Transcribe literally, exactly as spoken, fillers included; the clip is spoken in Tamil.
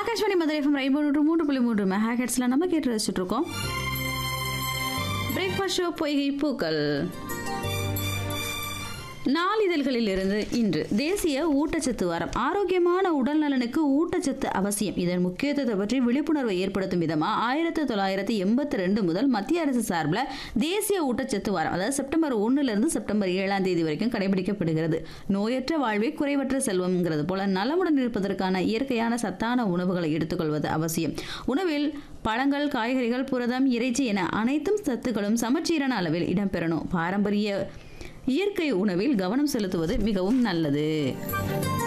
ஆகாஷ்வாணி மதுரை எஃப்எம் ரெயின்போ நூற்று மூன்று புள்ளி மூன்று மெகா ஹெர்ட்ஸ்ல நம்ம கேட்டு ரசிச்சுட்டு இருக்கோம். பிரேக்ஃபாஸ்ட் ஷோ பொய்கை பூக்கள். நாளிதழ்களில் இருந்து இன்று தேசிய ஊட்டச்சத்து வாரம். ஆரோக்கியமான உடல் நலனுக்கு ஊட்டச்சத்து அவசியம். இதன் முக்கியத்துவத்தை பற்றி விழிப்புணர்வை ஏற்படுத்தும் விதமா ஆயிரத்தி தொள்ளாயிரத்தி எண்பத்தி ரெண்டு முதல் மத்திய அரசு சார்பில் தேசிய ஊட்டச்சத்து வாரம், அதாவது செப்டம்பர் ஒன்னுல இருந்து செப்டம்பர் ஏழாம் தேதி வரைக்கும் கடைபிடிக்கப்படுகிறது. நோயற்ற வாழ்வே குறைவற்ற செல்வம்ங்கிறது போல நலமுடன் இருப்பதற்கான இயற்கையான சத்தான உணவுகளை எடுத்துக்கொள்வது அவசியம். உணவில் பழங்கள், காய்கறிகள், புரதம், இறைச்சி என அனைத்தும் சத்துக்களும் சமச்சீரான அளவில் இடம்பெறணும். பாரம்பரிய இயற்கை உணவில் கவனம் செலுத்துவது மிகவும் நல்லது.